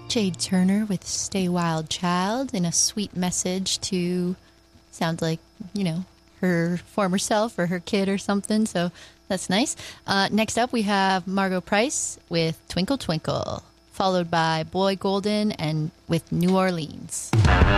Jade Turner with Stay Wild Child, and a sweet message to, sounds like, her former self or her kid or something, so that's nice. Next up, we have Margo Price with Twinkle Twinkle, followed by Boy Golden and with New Orleans.